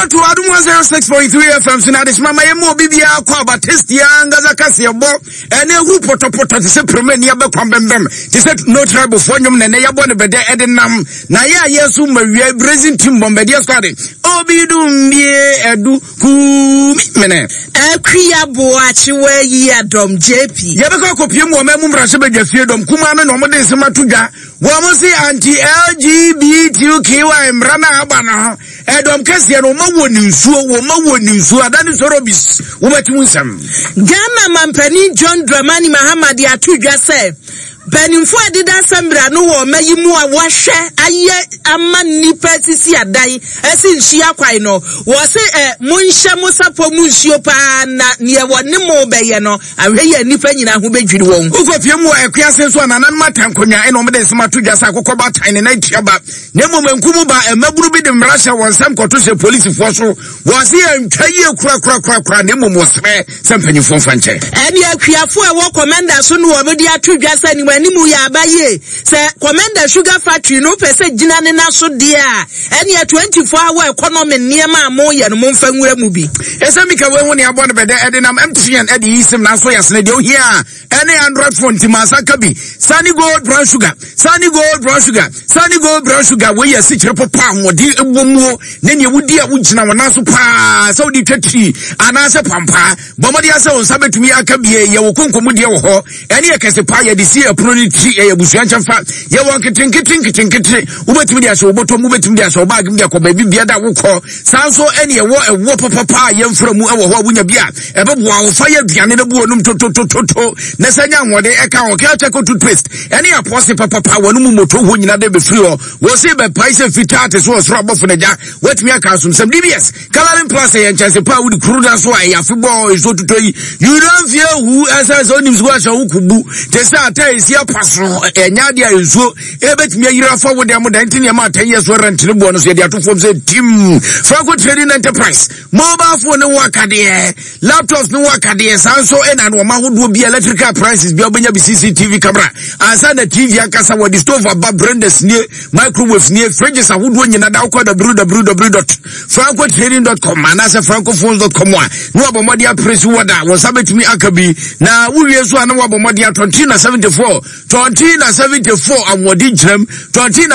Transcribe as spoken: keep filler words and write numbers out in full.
to Adum one oh six point three F M Sinadis Mama Yemo Bibia Kwa Batisti Angaza Kasiabo and a group of Poto to say Promenia Bambam. They said no trouble for you and Nayabon Bede Edenam Naya Yasum Brazil Tim Bombardier started. Obidum Edu Kumene Akria Boachi where ye Dom J P. Yabaka Copium Wamum Rasaba Jafidom Kumana Nomade Samatuga. Wamosi anti L G B T Q I Mrana Abana Edom Kasiano Mawoni Sua Mawoni Sua that is Robis Umatusam Ghana Mampani John Dramani Mahamad Yatuja said Benimfo adida sambra no wo mayimu a wo hwe aye amani petisi adai esi nhia kwai no wo se eh munhye musapo munhio pa na ne woni mo beye no ahwe ya nipa nyina ho bedwiri won ukofie mu ekwiase so na nan matankonya eno mede sema to dwasa akokọba tan na tiaba ne momenkumu ba emaburu bi de mrasha wonsam koto se police fo so wo se antwaye kura kura kura kura ne momo sre sempanyifo fanche eni akwiafo e wo commander so no wo mede atodwasa ni Nimu ya abaye se Commander Sugar Factory no pese gina ne na so de a ene twenty-four hour economy niema mo ye no mfa nwura mu bi esamika we hu ne abo ne bede ede nam M T N ede yisim na so yasne de ohia ene Android phone ti masaka bi Sunny Gold Brown Sugar Sunny Gold Brown Sugar Sunny Gold Brown Sugar we yesi kire popa wodi ebomuo ne ne wudi a wugina wona so pa so di twatri anase pampa bomodi ase won sabetumi akabie ye wo konkomu de wo ho ene ye kese pa ye de si Ti e busuancha fa ye won kitin kitin kitin kitin ubetimi dia so oboto mu betimi dia so bag mi dia ko ba bibia da wokọ sanso ene ye wo ewo papa ye mfra mu ewo ho abunya bia e be boa wo fa ye duane ne buo num to to to to na sanya nwode e ka wo ka check toothpaste ene ya pose papa wonu mu moto ho nyina de be free ho wo se be price fitate so so abofo na ja wetimi aka so sam D B S coloring plus ye chance pa wudi kruda so ai afebo so to yi you don't fear who as onim so acha ukubu te sa ata esi paso enya dia enso ebetimi ayira fa wo dem dan tin ma ten years rent ne bo no so dia to form say team Franco Trading Enterprise mobile phone ne wakade laptops ne wakade sanso ena no ma hodo bi electrical prices bi obenya bi C C T V camera ansa na T V akasa wo di stove aba branders ne microwaves ne fridges ahodo nyina da kwa w w w dot franco trading dot com anasa francophones dot com no abomodi press woda wo sabetimi akabi na wo wie so ana wo abomodi twenty na seventy-four twenty na seventy-four amwodi jam twenty